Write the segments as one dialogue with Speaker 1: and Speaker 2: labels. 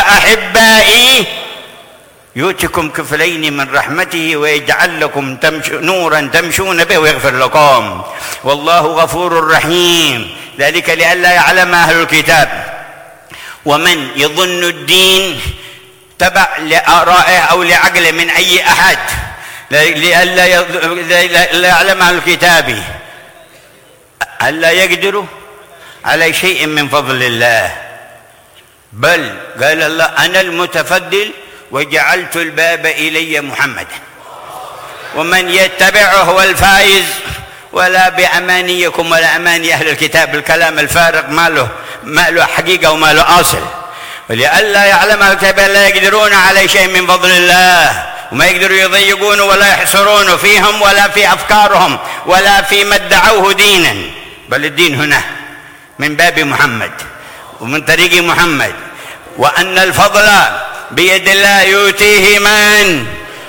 Speaker 1: أحبائي يؤتكم كفلين من رحمته ويجعل لكم نورا تمشون به ويغفر لكم والله غفور رحيم. ذلك لئلا يعلم أهل الكتاب ومن يظن الدين تبع لآرائه أو لعقله من أي أحد لئلا يعلم أهل الكتاب ألا يقدروا على شيء من فضل الله، بل قال الله أنا المتفضل وجعلت الباب إلي محمدا ومن يتبعه هو الفائز ولا بأمانيكم ولا أماني أهل الكتاب. الكلام الفارغ ما له حقيقة وما له أصل. ولئلا يعلم أهل الكتاب لا يقدرون على شيء من فضل الله وما يقدروا يضيقون ولا يحصرون فيهم ولا في أفكارهم ولا فيما ادعوه دينا، بل الدين هنا من باب محمد ومن طريق محمد، وأن الفضل بيد الله يؤتيه من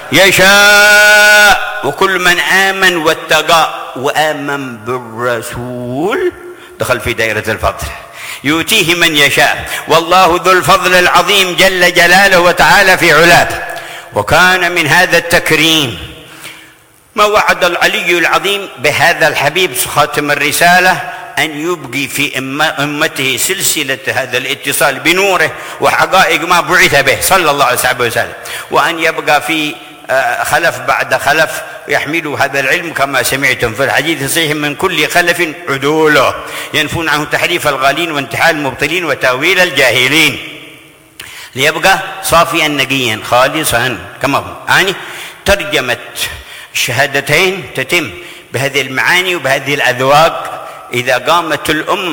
Speaker 1: يشاء، وكل من آمن واتقى وآمن بالرسول دخل في دائرة الفضل. يؤتيه من يشاء والله ذو الفضل العظيم جل جلاله وتعالى في علاه. وكان من هذا التكريم ما وعد العلي العظيم بهذا الحبيب خاتم الرسالة أن يبقي في أمته سلسلة هذا الاتصال بنوره وحقائق ما بعث به صلى الله عليه وسلم، وأن يبقى في خلف بعد خلف يحملوا هذا العلم كما سمعتم في الحديث الصحيح من كل خلف عدوله ينفون عنه تحريف الغالين وانتحال المبطلين وتأويل الجاهلين، ليبقى صافيا نقيا خالصا كما هو. يعني ترجمة الشهادتين تتم بهذه المعاني وبهذه الأذواق إذا قامت الأمة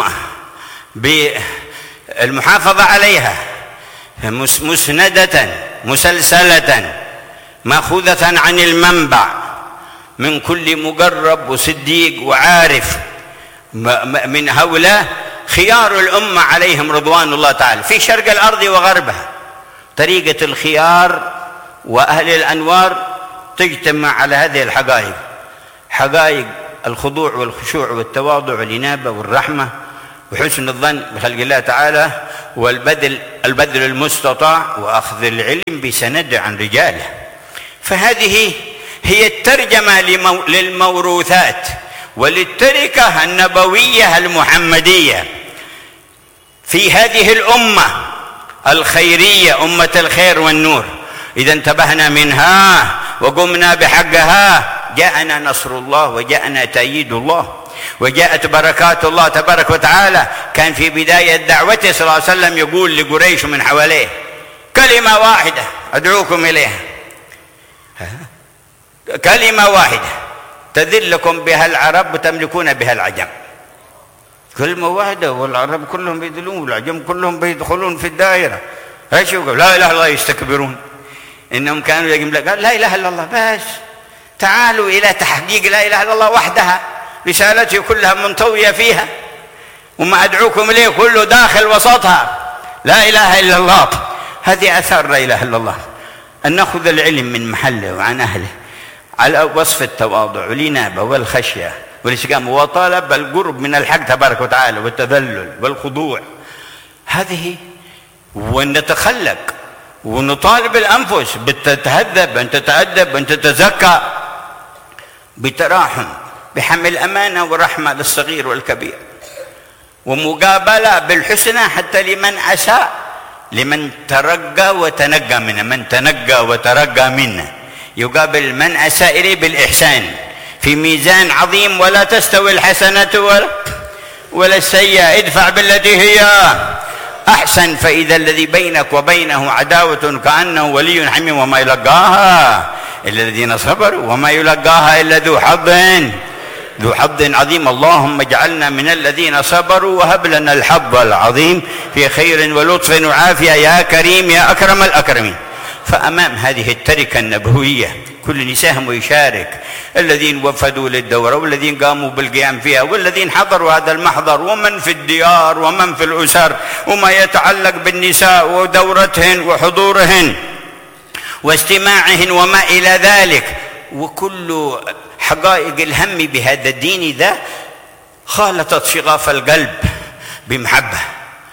Speaker 1: بالمحافظة عليها مسندة مسلسلة مأخوذة عن المنبع من كل مقرب وصديق وعارف من هؤلاء خيار الأمة عليهم رضوان الله تعالى في شرق الأرض وغربها. طريقة الخيار وأهل الأنوار تجتمع على هذه الحقائق، حقائق الخضوع والخشوع والتواضع والإنابة والرحمة وحسن الظن بخلق الله تعالى والبذل المستطاع وأخذ العلم بسند عن رجاله. فهذه هي الترجمة للموروثات وللتركة النبوية المحمدية في هذه الأمة الخيرية أمة الخير والنور. إذا انتبهنا منها وقمنا بحقها جاءنا نصر الله وجاءنا تأييد الله وجاءت بركات الله تبارك وتعالى. كان في بداية دعوته صلى الله عليه وسلم يقول لقريش من حواليه كلمة واحدة أدعوكم إليها، كلمة واحدة تذلكم بها العرب وتملكون بها العجم. كلمة واحدة والعرب كلهم بيذلون والعجم كلهم بيدخلون في الدائرة. ايش يقول؟ لا إله إلا الله. يستكبرون إنهم كانوا يقولون قال لا إله إلا الله بس. تعالوا إلى تحقيق لا إله إلا الله وحدها، رسالتي كلها منطوية فيها وما أدعوكم إليه كله داخل وسطها لا إله إلا الله. هذه أثار لا إله إلا الله، أن نأخذ العلم من محله وعن أهله على وصف التواضع والإنابة والخشية والاستقامة وطلب القرب من الحق تبارك وتعالى والتذلل والخضوع. هذه وأن نتخلق ونطالب الأنفس بتتهذب أن تتأدب أن تتزكى بتراحم بحمل أمانة ورحمة للصغير والكبير ومقابلة بالحسنى حتى لمن أساء، لمن ترقى وتنقى منه، من تنقى وترقى منه يقابل من أساء إليه بالإحسان في ميزان عظيم. ولا تستوي الحسنة ولا السيئة، ادفع بالتي هي أحسن فإذا الذي بينك وبينه عداوة كأنه ولي حميم وما يلقاها إلا الذين صبروا وما يلقاها إلا ذو حظ عظيم. اللهم اجعلنا من الذين صبروا وهب لنا الحظ العظيم في خير ولطف وعافية يا كريم يا أكرم الأكرمين. فأمام هذه التركة النبوية كل يساهم ويشارك، الذين وفدوا للدورة والذين قاموا بالقيام فيها والذين حضروا هذا المحضر ومن في الديار ومن في الأسر وما يتعلق بالنساء ودورتهن وحضورهن واستماعهن وما إلى ذلك، وكل حقائق الهم بهذا الدين ذا خالطت شغاف القلب بمحبة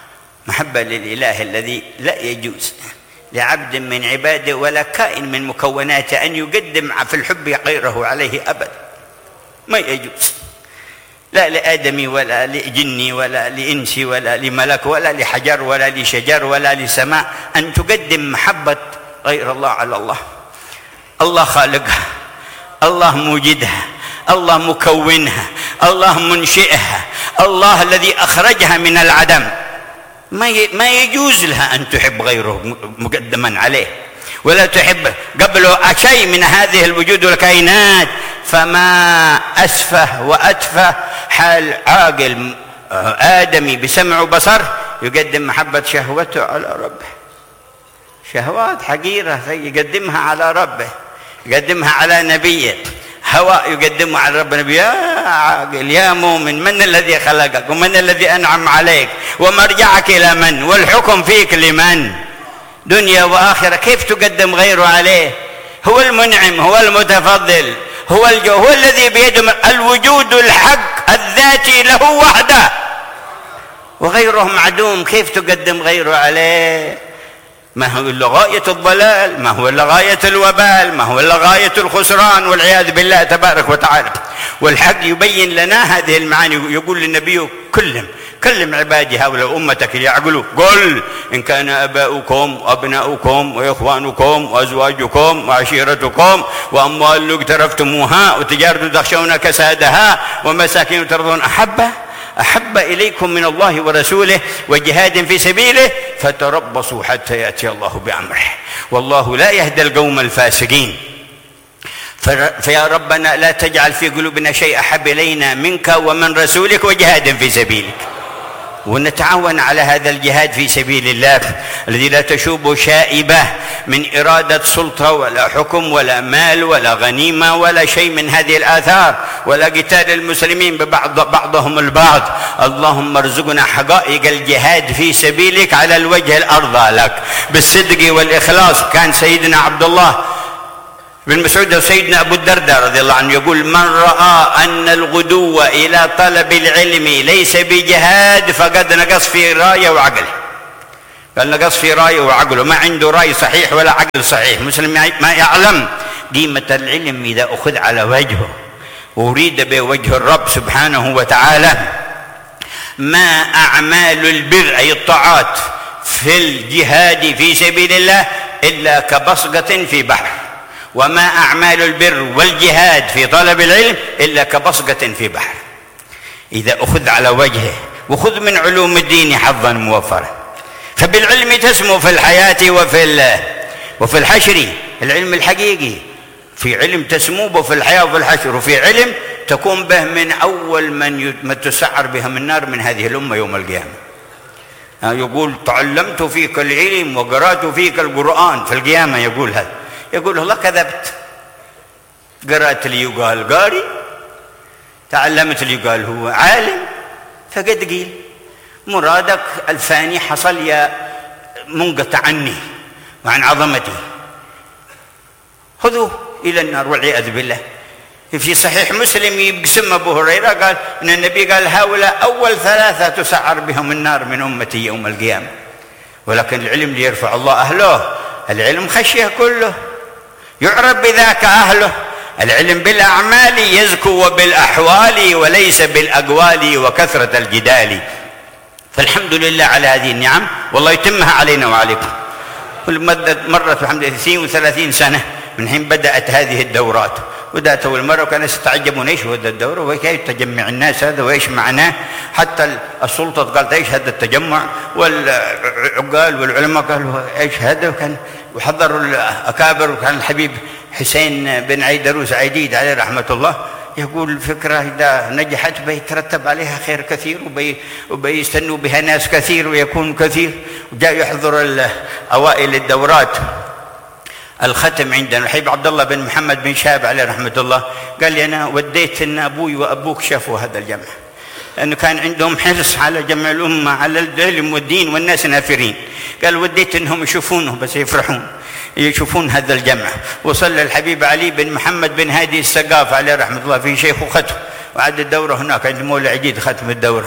Speaker 1: محبة للإله الذي لا يجوز لعبد من عباده ولا كائن من مكوناته أن يقدم في الحب غيره عليه أبدا، ما يجوز، لا لآدمي ولا لجني ولا لإنسي ولا لملك ولا لحجر ولا لشجر ولا لسماء أن تقدم محبة غير الله على الله. الله خالقها، الله موجدها، الله مكونها، الله منشئها، الله الذي أخرجها من العدم، ما يجوز لها أن تحب غيره مقدما عليه، ولا تحب قبله شيء من هذه الوجود والكائنات. فما أسفه وأتفه حال عاقل آدمي بسمع وبصر يقدم محبة شهوته على ربه، شهوات حقيرة يقدمها على ربه، يقدمها على نبيه، هواء يقدمه على رب نبيه. يا عاقل يا مؤمن، من الذي خلقك ومن الذي أنعم عليك ومرجعك إلى من والحكم فيك لمن؟ دنيا وآخرة، كيف تقدم غيره عليه؟ هو المنعم، هو المتفضل، هو الذي بيده الوجود الحق الذاتي له وحده، وغيره معدوم، كيف تقدم غيره عليه؟ ما هو إلا غاية الضلال، ما هو إلا غاية الوبال، ما هو إلا غاية الخسران والعياذ بالله تبارك وتعالى. والحق يبين لنا هذه المعاني، يقول للنبي كلم عبادي هؤلاء أمتك ليعقلوا، قل إن كان آباؤكم وأبناؤكم وإخوانكم وأزواجكم وعشيرتكم وأموال اقترفتموها وتجارة تخشون كسادها ومساكن ترضون أحب إليكم من الله ورسوله وجهاد في سبيله فتربصوا حتى يأتي الله بأمره والله لا يهدي القوم الفاسقين. فيا ربنا لا تجعل في قلوبنا شيء أحب إلينا منك ومن رسولك وجهاد في سبيلك، ونتعاون على هذا الجهاد في سبيل الله الذي لا تشوب شائبة من إرادة سلطة ولا حكم ولا مال ولا غنيمة ولا شيء من هذه الآثار، ولا قتال المسلمين بعضهم البعض. اللهم ارزقنا حقائق الجهاد في سبيلك على الوجه الأرضى لك بالصدق والإخلاص. كان سيدنا عبد الله بن مسعود وسيدنا أبو الدرداء رضي الله عنه يقول: من رأى أن الغدو إلى طلب العلم ليس بجهاد فقد نقص في راية وعقل. قال نقص في راية وعقله، ما عنده رأي صحيح ولا عقل صحيح. مسلم ما يعلم قيمة العلم إذا أخذ على وجهه وأريد بوجه الرب سبحانه وتعالى. ما أعمال البر أي الطاعات في الجهاد في سبيل الله إلا كبصقة في بحر، وما أعمال البر والجهاد في طلب العلم إلا كبصقة في بحر. إذا أخذ على وجهه وخذ من علوم الدين حظا موفرا، فبالعلم تسمو في الحياة وفي الحشر. العلم الحقيقي في علم تسمو في الحياة وفي الحشر، وفي علم تكون به من أول من تسعر بهم النار من هذه الأمة يوم القيامة. يقول: تعلمت فيك العلم وقرأت فيك القرآن. في القيامة يقول هذا، يقول الله كذبت، قرأت لي يقال قاري، تعلمت لي يقال هو عالم، فقد قيل مرادك الفاني حصل يا منقطع عني وعن عظمتي، خذوه إلى النار والعياذ بالله. في صحيح مسلم يقسم أبو هريرة قال إن النبي قال: هؤلاء أول ثلاثة تسعر بهم النار من أمتي يوم القيامة. ولكن العلم ليرفع الله أهله، العلم خشية كله يعرف بذاك أهله. العلم بالأعمال يزكو وبالأحوال وليس بالأقوال وكثرة الجدال. فالحمد لله على هذه النعم، والله يتمها علينا وعليكم. مرت الحمد لله 32 سنة من حين بدأت هذه الدورات، بدأت أول مرة وكانوا يتعجبون إيش هو الدورة وكيف تجمع الناس هذا وإيش معناه. حتى السلطة قالت إيش هذا التجمع، والعقال والعلماء قالوا إيش هذا، وحضروا الأكابر. وكان الحبيب حسين بن عيدروس عيديد عليه رحمة الله يقول: الفكرة إذا نجحت بيترتب عليها خير كثير وبيستنوا بها ناس كثير ويكون كثير. وجاء يحضر أوائل الدورات الختم عندنا الحبيب عبد الله بن محمد بن شاب عليه رحمة الله، قال لي: أنا وديت أن أبوي وأبوك شافوا هذا الجمع، لأنه كان عندهم حرص على جمع الأمة على العلم والدين والناس نافرين. قال: وديت أنهم يشوفونه بس يفرحون يشوفون هذا الجمع. وصلى الحبيب علي بن محمد بن هادي السقاف عليه رحمة الله في شيخوخته، وعد الدورة هناك عند مولى عديد ختم الدورة.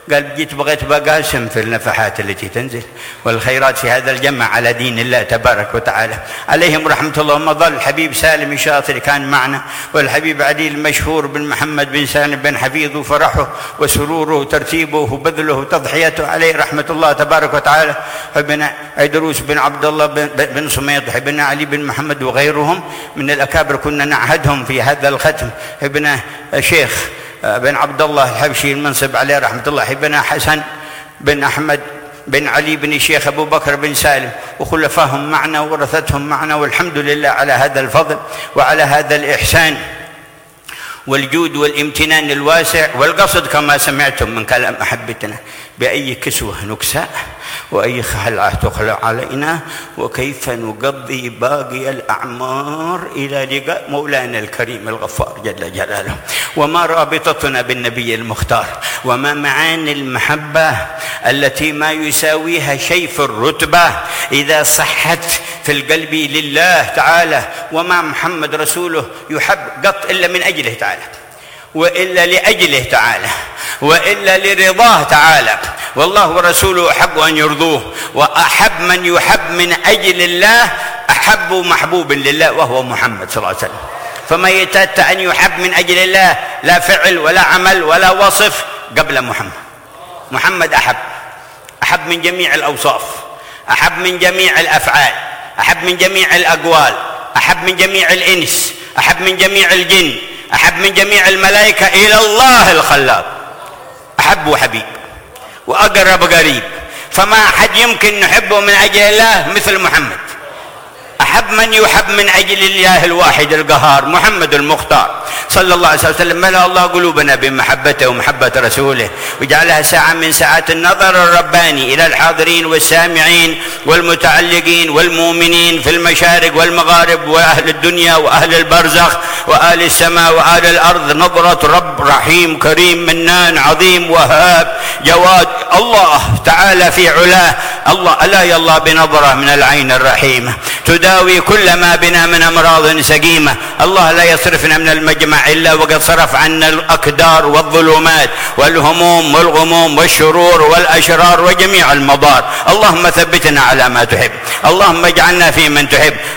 Speaker 1: قال جيت بغيت بقاسم في النفحات التي تنزل والخيرات في هذا الجمع على دين الله تبارك وتعالى. عليهم رحمة الله. وما ظل الحبيب سالم الشاطر كان معنا، والحبيب علي المشهور بن محمد بن سالم بن حفيظ، وفرحه وسروره وترتيبه وبذله وتضحيته عليه رحمة الله تبارك وتعالى. حبنا عيدروس بن عبد الله بن سميط، حبنا علي بن محمد وغيرهم من الأكابر كنا نعهدهم في هذا الختم. حبنا شيخ بن عبد الله الحبشي المنصب عليه رحمة الله. حبنا حسن بن أحمد بن علي بن الشيخ أبو بكر بن سالم وخلفائهم معنا ورثتهم معنا، والحمد لله على هذا الفضل وعلى هذا الإحسان والجود والامتنان الواسع. والقصد كما سمعتم من كلام أحبتنا بأي كسوة نكساء وأي خلعة تخلع علينا، وكيف نقضي باقي الأعمار إلى لقاء مولانا الكريم الغفار جل جلاله. وما رابطتنا بالنبي المختار، وما معاني المحبة التي ما يساويها شيء في الرتبة إذا صحت في القلب لله تعالى. وما محمد رسوله يحب قط إلا من أجله تعالى، وإلا لأجله تعالى، وإلا لرضاه تعالى. والله ورسوله أحب أن يرضوه، وأحب من يحب من أجل الله أحب محبوب لله وهو محمد صلى الله عليه وسلم. فما يتأتى أن يحب من أجل الله لا فعل ولا عمل ولا وصف قبل محمد. محمد أحب من جميع الأوصاف، أحب من جميع الأفعال، أحب من جميع الأقوال، أحب من جميع الإنس، أحب من جميع الجن، أحب من جميع الملائكة إلى الله الخلاق. أحب وحبيب وأقرب قريب، فما أحد يمكن نحبه من أجل الله مثل محمد. أحب من يحب من أجل الله الواحد القهار محمد المختار صلى الله عليه وسلم. ملأ الله قلوبنا بمحبته ومحبة رسوله، وجعلها ساعة من ساعات النظر الرباني إلى الحاضرين والسامعين والمتعلقين والمؤمنين في المشارق والمغارب وأهل الدنيا وأهل البرزخ وأهل السماء وأهل الأرض. نظرة رب رحيم كريم منان عظيم وهاب جواد الله تعالى في علاه. الله ألا يا الله بنظرة من العين الرحيمة تداوي كل ما بنا من أمراض سقيمة. الله لا يصرفنا من المجمع إلا وقد صرف عنا الأكدار والظلمات والهموم والغموم والشرور والأشرار وجميع المضار. اللهم ثبتنا على ما تحب، اللهم اجعلنا في من تحب،